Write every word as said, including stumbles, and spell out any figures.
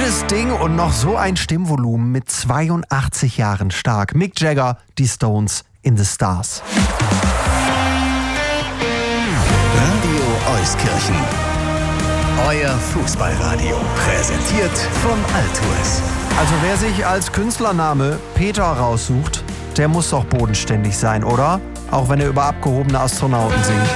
Gutes Ding und noch so ein Stimmvolumen mit zweiundachtzig Jahren stark. Mick Jagger, die Stones in the Stars. Radio Euskirchen. Euer Fußballradio. Präsentiert von Altours. Also wer sich als Künstlername Peter raussucht, der muss doch bodenständig sein, oder? Auch wenn er über abgehobene Astronauten singt.